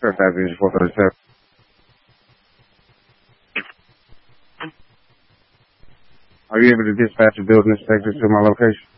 Fairfax Engine 437. Are you able to dispatch a building inspector to my location?